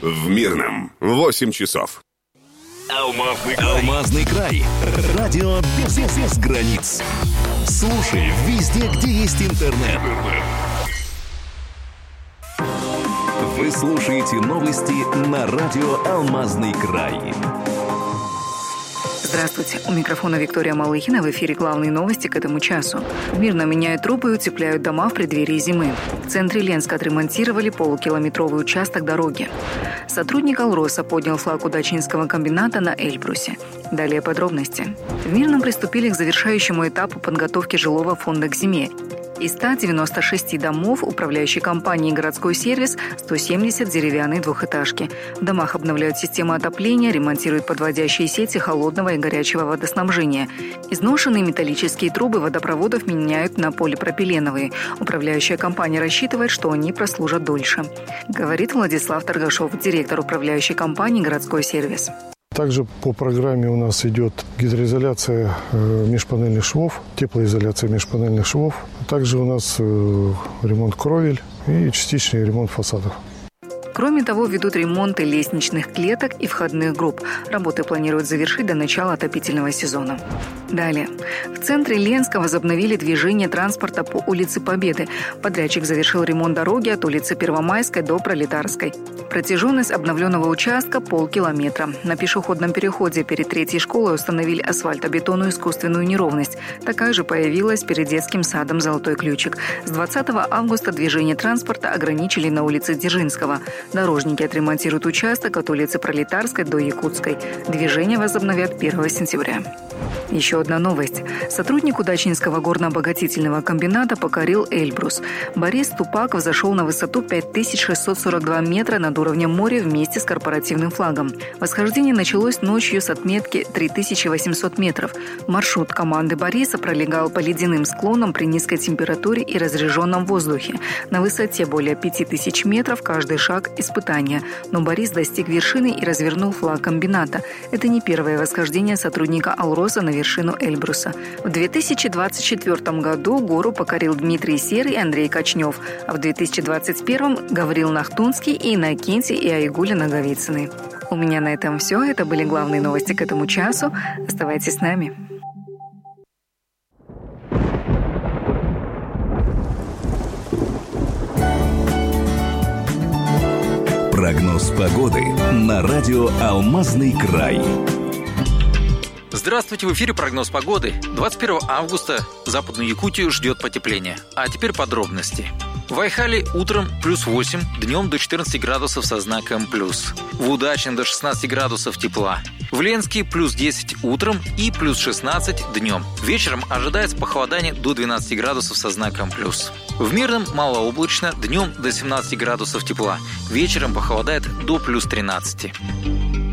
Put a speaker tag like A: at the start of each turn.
A: В Мирном 8 часов.
B: Алмазный край. Радио без границ. Слушай везде, где есть интернет. Вы слушаете новости на радио «Алмазный край».
C: Здравствуйте, у микрофона Виктория Малыхина. В эфире главные новости к этому часу. В Мирном меняют трубы и утепляют дома в преддверии зимы. В центре Ленска отремонтировали полукилометровый участок дороги. Сотрудник «Алроса» поднял флаг удачинского комбината на Эльбрусе. Далее подробности. В Мирном приступили к завершающему этапу подготовки жилого фонда к зиме. Из 196 домов управляющей компании «Городской сервис» 170 деревянные двухэтажки. В домах обновляют систему отопления, ремонтируют подводящие сети холодного и горячего водоснабжения. Изношенные металлические трубы водопроводов меняют на полипропиленовые. Управляющая компания рассчитывает, что они прослужат дольше. Говорит Владислав Торгашов, директор управляющей компании «Городской сервис».
D: Также по программе у нас идет гидроизоляция межпанельных швов, теплоизоляция межпанельных швов. Также у нас ремонт кровель и частичный ремонт фасадов.
C: Кроме того, ведут ремонты лестничных клеток и входных групп. Работы планируют завершить до начала отопительного сезона. Далее. В центре Ленска возобновили движение транспорта по улице Победы. Подрядчик завершил ремонт дороги от улицы Первомайской до Пролетарской. Протяженность обновленного участка – полкилометра. На пешеходном переходе перед третьей школой установили асфальтобетонную искусственную неровность. Такая же появилась перед детским садом «Золотой ключик». С 20 августа движение транспорта ограничили на улице Дзержинского. Дорожники отремонтируют участок от улицы Пролетарской до Якутской. Движение возобновят 1 сентября. Еще одна новость. Сотрудник удачинского горно-обогатительного комбината покорил Эльбрус. Борис Тупак взошел на высоту 5642 метра над уровнем моря вместе с корпоративным флагом. Восхождение началось ночью с отметки 3800 метров. Маршрут команды Бориса пролегал по ледяным склонам при низкой температуре и разреженном воздухе. На высоте более 5000 метров каждый шаг – испытание. Но Борис достиг вершины и развернул флаг комбината. Это не первое восхождение сотрудника «Алроса» на вершину Эльбруса. В 2024 году гору покорил Дмитрий Серый и Андрей Кочнев, а в 2021 Гаврил Нахтунский и Иннокентий и Айгуля Наговицыны. У меня на этом все. Это были главные новости к этому часу. Оставайтесь с нами.
B: Прогноз погоды на радио «Алмазный край».
E: Здравствуйте, в эфире прогноз погоды. 21 августа Западную Якутию ждет потепление. А теперь подробности. В Айхале утром плюс 8, днем до 14 градусов со знаком плюс. В Удачном до 16 градусов тепла. В Ленске плюс 10 утром и плюс 16 днем. Вечером ожидается похолодание до 12 градусов со знаком плюс. В Мирном малооблачно, днем до 17 градусов тепла. Вечером похолодает до плюс 13.